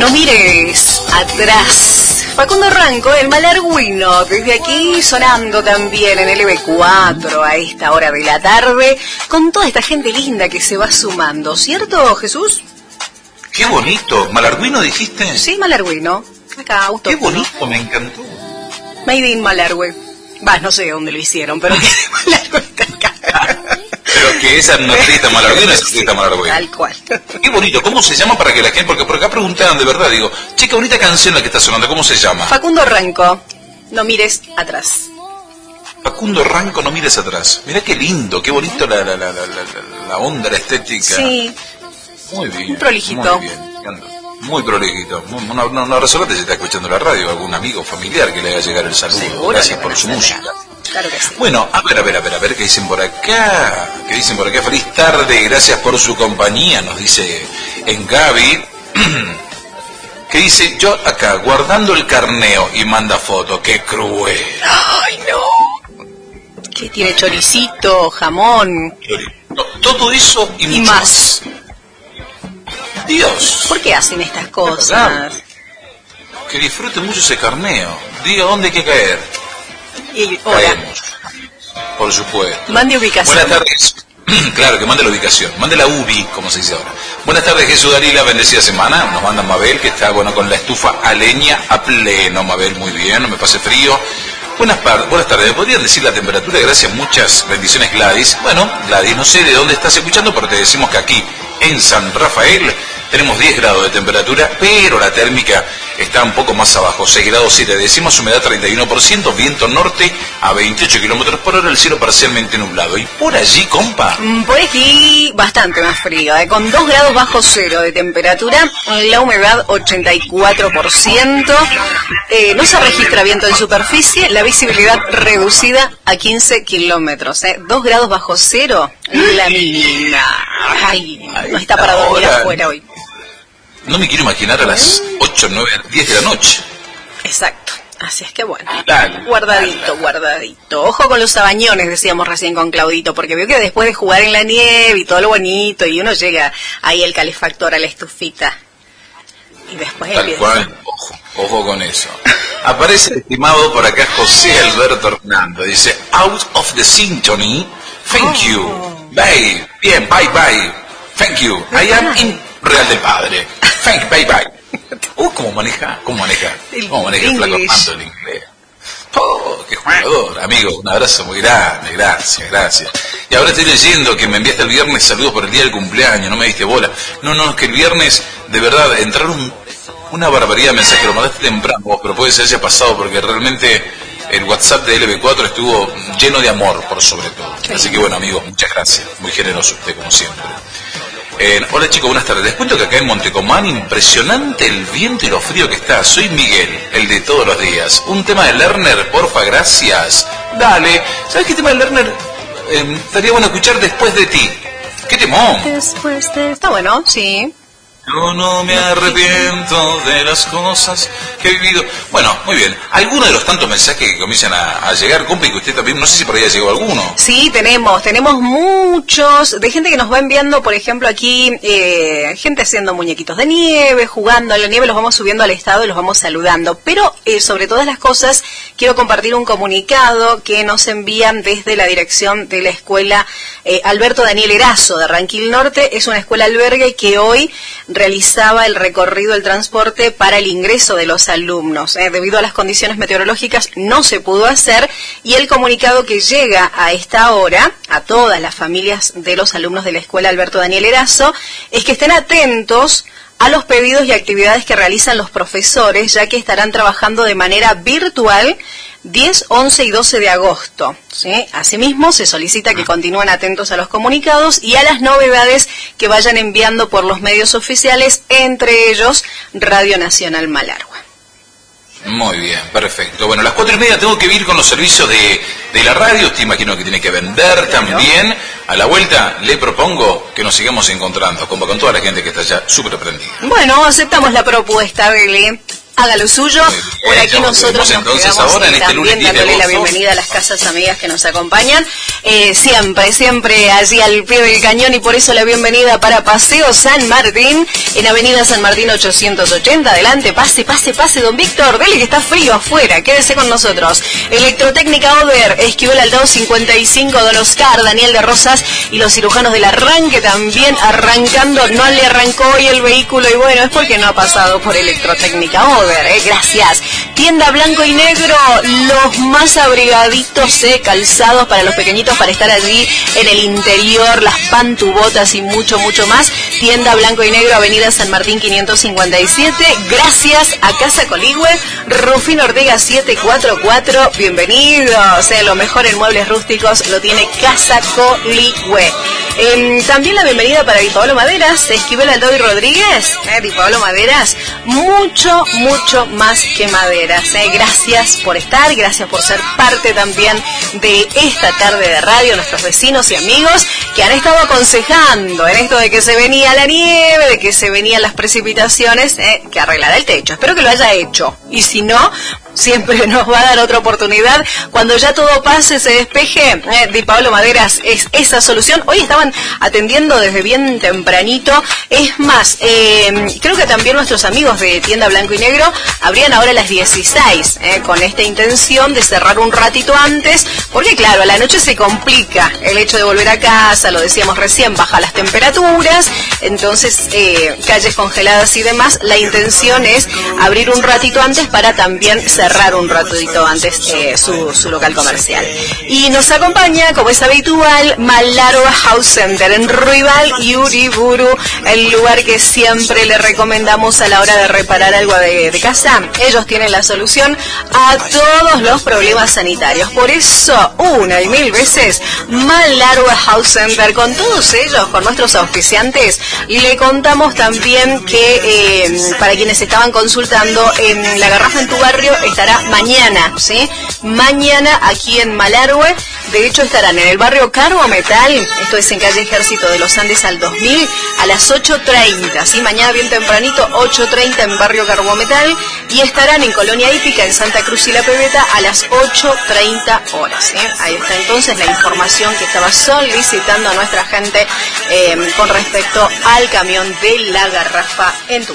No mires atrás. Facundo Ranco, el Malargüino, desde aquí sonando también en LB4 a esta hora de la tarde, con toda esta gente linda que se va sumando, ¿cierto, Jesús? Qué bonito. ¿Malargüino dijiste? Sí, Malargüino. Acá, autóctono. Qué bonito, me encantó. Made in Malargüe. No sé dónde lo hicieron, pero Malargüe está acá. Pero que esa no es artista Malargüino, es artista Malargüe. Tal cual. Qué bonito. ¿Cómo se llama para que la gente, porque por acá preguntaban de verdad, digo, che, qué bonita canción la que está sonando, ¿cómo se llama? Facundo Ranco, no mires atrás. Facundo Ranco, no mires atrás. Mirá qué lindo, qué bonito la onda, la estética. Sí. Muy bien. Un prolijito. Muy bien. Muy prolijito. No resolvate si está escuchando la radio, algún amigo familiar que le haga llegar el saludo. Seguro. Gracias por su música. Claro que sí. Bueno, a ver, ¿qué dicen por acá? ¿Qué dicen por acá? Feliz tarde, gracias por su compañía, nos dice en Gaby. ¿Qué dice? Yo acá, guardando el carneo, y manda foto. ¡Qué cruel! ¡Ay, no! ¿Qué tiene? Choricito, jamón. Todo eso y mucho más. Dios. ¿Por qué hacen estas cosas? Que disfrute mucho ese carneo. Diga dónde hay que caer. Y ahora. Caemos. Por supuesto. Mande ubicación. Buenas tardes. Claro, que mande la ubicación. Mande la UBI, como se dice ahora. Buenas tardes, Jesús Darila, bendecida semana. Nos manda Mabel, que está con la estufa a leña a pleno. Mabel, muy bien, no me pase frío. Buenas tardes. ¿Me podrían decir la temperatura? Gracias, muchas bendiciones, Gladys. Bueno, Gladys, no sé de dónde estás escuchando, pero te decimos que aquí, en San Rafael, tenemos 10 grados de temperatura, pero la térmica está un poco más abajo, 6 grados 7 décimas, humedad 31%, viento norte a 28 kilómetros por hora, el cielo parcialmente nublado. ¿Y por allí, compa? Por aquí bastante más frío, con 2 grados bajo cero de temperatura, la humedad 84%, no se registra viento en superficie, la visibilidad reducida a 15 kilómetros, 2 grados bajo cero, la mínima. Ay, no está para dormir afuera hoy. No me quiero imaginar a las 8, 9, 10 de la noche. Exacto. Así es que bueno, guardadito. Ojo con los sabañones, decíamos recién con Claudito, porque veo que después de jugar en la nieve y todo lo bonito, y uno llega ahí el calefactor a la estufita. Y después tal cual, ojo con eso. Aparece estimado por acá José Alberto Hernando. Dice, out of the symphony, thank you. Bye, bien, bye. Thank you. I am in Real del Padre. Thank you, bye. ¿Cómo maneja el flaco Armando el inglés? Qué jugador, amigo, un abrazo muy grande, gracias. Y ahora estoy leyendo que me enviaste el viernes saludos por el día del cumpleaños, no me diste bola. No, es que el viernes, de verdad, entraron una barbaridad de mensajes, lo mandaste temprano vos, pero puede ser haya pasado porque realmente el WhatsApp de LB4 estuvo lleno de amor, por sobre todo. Así que bueno, amigos, muchas gracias, muy generoso usted, como siempre. Hola chicos, buenas tardes. Les cuento que acá en Montecomán, impresionante el viento y lo frío que está. Soy Miguel, el de todos los días. Un tema de Lerner, porfa, gracias. Dale. ¿Sabes qué tema de Lerner estaría bueno escuchar después de ti? ¿Qué temón? Está bueno, sí. Yo no me arrepiento de las cosas que he vivido. Bueno, muy bien. ¿Alguno de los tantos mensajes que comienzan a llegar, compa, y que usted también, no sé si por ahí ha llegado alguno? Sí, tenemos muchos, de gente que nos va enviando, por ejemplo, aquí, gente haciendo muñequitos de nieve, jugando a la nieve, los vamos subiendo al estado y los vamos saludando. Pero, sobre todas las cosas, quiero compartir un comunicado que nos envían desde la dirección de la escuela Alberto Daniel Erazo de Ranquil Norte. Es una escuela albergue que hoy realizaba el recorrido del transporte para el ingreso de los alumnos. Debido a las condiciones meteorológicas no se pudo hacer, y el comunicado que llega a esta hora a todas las familias de los alumnos de la escuela Alberto Daniel Erazo es que estén atentos a los pedidos y actividades que realizan los profesores, ya que estarán trabajando de manera virtual 10, 11 y 12 de agosto. ¿Sí? Asimismo, se solicita que continúen atentos a los comunicados y a las novedades que vayan enviando por los medios oficiales, entre ellos Radio Nacional Malargüe. Muy bien, perfecto. Bueno, a las 4:30 tengo que ir con los servicios de la radio. Te imagino que tiene que vender también. A la vuelta le propongo que nos sigamos encontrando, como con toda la gente que está ya súper aprendida. Bueno, aceptamos la propuesta, Beli. haga lo suyo. Por aquí nosotros nos entonces quedamos ahora en este también lunes dándole la bienvenida a las casas amigas que nos acompañan. Siempre allí al pie del cañón, y por eso la bienvenida para Paseo San Martín, en Avenida San Martín 880. Adelante, pase, don Víctor, dele que está frío afuera, quédese con nosotros. Electrotécnica Over, Esquivel Aldao 55, Don Oscar, Daniel de Rosas y los cirujanos del arranque también arrancando. No le arrancó hoy el vehículo y bueno, es porque no ha pasado por Electrotécnica Over. Gracias. Tienda Blanco y Negro, los más abrigaditos, calzados para los pequeñitos para estar allí en el interior, las pantubotas y mucho más. Tienda Blanco y Negro, Avenida San Martín 557. Gracias a Casa Coligüe, Rufino Ortega 744. Bienvenidos. Lo mejor en muebles rústicos lo tiene Casa Coligüe. También la bienvenida para Di Pablo Maderas, Esquivel Aldao y Rodríguez. Di Pablo Maderas, mucho más que maderas. Gracias por estar, gracias por ser parte también de esta tarde de radio, nuestros vecinos y amigos que han estado aconsejando en esto de que se venía la nieve, de que se venían las precipitaciones, que arreglara el techo. Espero que lo haya hecho, y si no, siempre nos va a dar otra oportunidad. Cuando ya todo pase, se despeje, Di Pablo Maderas es esa solución. Hoy estaban atendiendo desde bien tempranito. Es más, creo que también nuestros amigos de Tienda Blanco y Negro abrían ahora a las 16, con esta intención de cerrar un ratito antes, porque claro, a la noche se complica el hecho de volver a casa, lo decíamos recién, baja las temperaturas, entonces calles congeladas y demás. La intención es abrir un ratito antes para también cerrar un ratito antes su local comercial. Y nos acompaña, como es habitual, Malargüe House Center en Ruibal y Uriburu, el lugar que siempre le recomendamos a la hora de reparar algo de casa. Ellos tienen la solución a todos los problemas sanitarios. Por eso, una y mil veces, Malargüe House Center. Con todos ellos, con nuestros auspiciantes, le contamos también que para quienes estaban consultando, en La Garrafa en tu barrio estará mañana, ¿sí? Mañana aquí en Malargüe. De hecho, estarán en el barrio Carbo Metal, esto es en calle Ejército de los Andes al 2000, a las 8:30, ¿sí? Mañana bien tempranito, 8:30 en barrio Carbo Metal, y estarán en Colonia Hípica, en Santa Cruz y La Pebeta, a las 8:30 horas, ¿sí? Ahí está entonces la información que estaba solicitando a nuestra gente con respecto al camión de La Garrafa en tu